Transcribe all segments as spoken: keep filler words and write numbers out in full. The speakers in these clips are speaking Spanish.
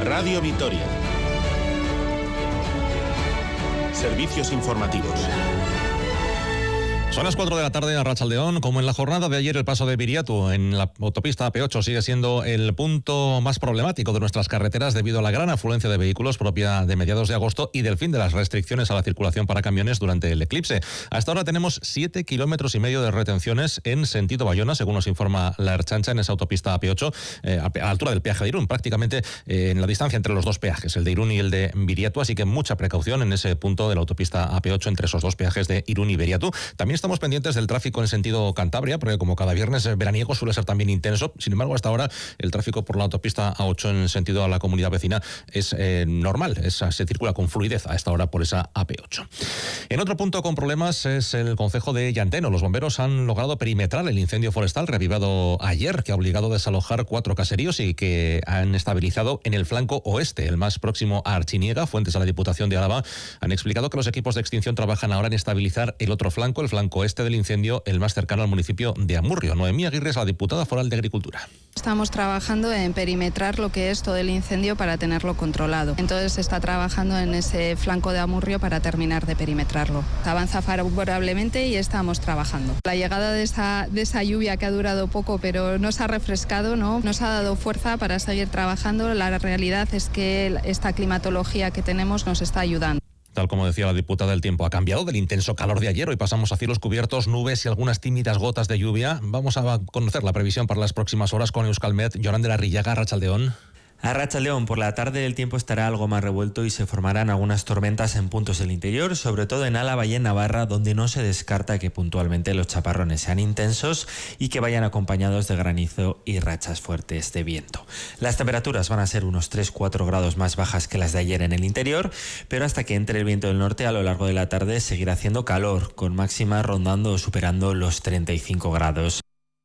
Radio Vitoria. Servicios informativos. Son las cuatro de la tarde a Arratsaldeón. Como en la jornada de ayer, el paso de Biriatu en la autopista A P ocho sigue siendo el punto más problemático de nuestras carreteras debido a la gran afluencia de vehículos propia de mediados de agosto y del fin de las restricciones a la circulación para camiones durante el eclipse. Hasta ahora tenemos siete kilómetros y medio de retenciones en sentido Bayona, según nos informa la Ertzaintza en esa autopista A P ocho, eh, a la altura del peaje de Irún, prácticamente eh, en la distancia entre los dos peajes, el de Irún y el de Biriatu, así que mucha precaución en ese punto de la autopista A P ocho entre esos dos peajes de Irún y Biriatu. También estamos pendientes del tráfico en sentido Cantabria, porque como cada viernes veraniego suele ser también intenso. Sin embargo, hasta ahora el tráfico por la autopista A ocho en sentido a la comunidad vecina es eh, normal, es, se circula con fluidez a esta hora por esa A P ocho. En otro punto con problemas es el concejo de Llanteno. Los bomberos han logrado perimetrar el incendio forestal reavivado ayer, que ha obligado a desalojar cuatro caseríos y que han estabilizado en el flanco oeste, el más próximo a Archiniega. Fuentes a la Diputación de Álava han explicado que los equipos de extinción trabajan ahora en estabilizar el otro flanco, el flanco este del incendio, el más cercano al municipio de Amurrio. Noemí Aguirre es la diputada foral de Agricultura. Estamos trabajando en perimetrar lo que es todo el incendio para tenerlo controlado. Entonces se está trabajando en ese flanco de Amurrio para terminar de perimetrarlo. Avanza favorablemente y estamos trabajando. La llegada de esa, de esa lluvia que ha durado poco pero nos ha refrescado, ¿no? Nos ha dado fuerza para seguir trabajando. La realidad es que esta climatología que tenemos nos está ayudando. Tal como decía la diputada, el tiempo ha cambiado del intenso calor de ayer. Hoy pasamos a cielos cubiertos, nubes y algunas tímidas gotas de lluvia. Vamos a conocer la previsión para las próximas horas con Euskalmet. Yolanda Larrillaga, Arratsaldeón. A Arratsaldeón, por la tarde el tiempo estará algo más revuelto y se formarán algunas tormentas en puntos del interior, sobre todo en Álava y en Navarra, donde no se descarta que puntualmente los chaparrones sean intensos y que vayan acompañados de granizo y rachas fuertes de viento. Las temperaturas van a ser unos tres a cuatro grados más bajas que las de ayer en el interior, pero hasta que entre el viento del norte a lo largo de la tarde seguirá haciendo calor, con máximas rondando o superando los treinta y cinco grados.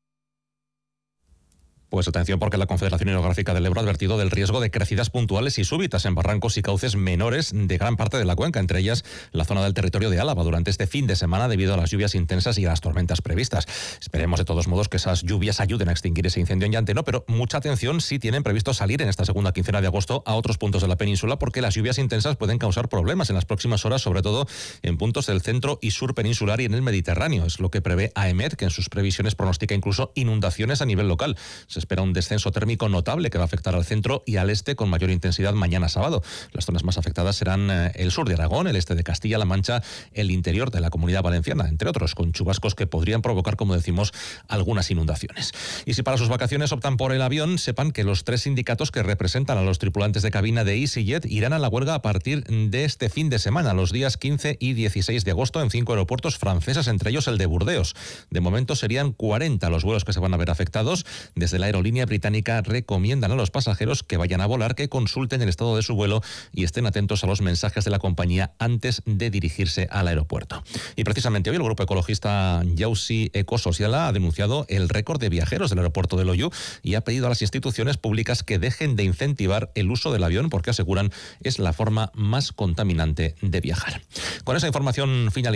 Pues atención, porque la Confederación Hidrográfica del Ebro ha advertido del riesgo de crecidas puntuales y súbitas en barrancos y cauces menores de gran parte de la cuenca, entre ellas la zona del territorio de Álava, durante este fin de semana debido a las lluvias intensas y a las tormentas previstas. Esperemos de todos modos que esas lluvias ayuden a extinguir ese incendio en Llanteno, pero mucha atención si tienen previsto salir en esta segunda quincena de agosto a otros puntos de la península, porque las lluvias intensas pueden causar problemas en las próximas horas, sobre todo en puntos del centro y sur peninsular y en el Mediterráneo. Es lo que prevé AEMET, que en sus previsiones pronostica incluso inundaciones a nivel local. Se espera un descenso térmico notable que va a afectar al centro y al este con mayor intensidad mañana sábado. Las zonas más afectadas serán el sur de Aragón, el este de Castilla-La Mancha, el interior de la Comunidad Valenciana, entre otros, con chubascos que podrían provocar, como decimos, algunas inundaciones. Y si para sus vacaciones optan por el avión, sepan que los tres sindicatos que representan a los tripulantes de cabina de EasyJet irán a la huelga a partir de este fin de semana, los días quince y dieciséis de agosto, en cinco aeropuertos franceses, entre ellos el de Burdeos. De momento serían cuarenta los vuelos que se van a ver afectados. Desde la aerolínea británica recomiendan a los pasajeros que vayan a volar que consulten el estado de su vuelo y estén atentos a los mensajes de la compañía antes de dirigirse al aeropuerto. Y precisamente hoy el grupo ecologista Jauzi Ecosociala ha denunciado el récord de viajeros del aeropuerto de Loiu y ha pedido a las instituciones públicas que dejen de incentivar el uso del avión porque aseguran es la forma más contaminante de viajar. Con esa información finalizada.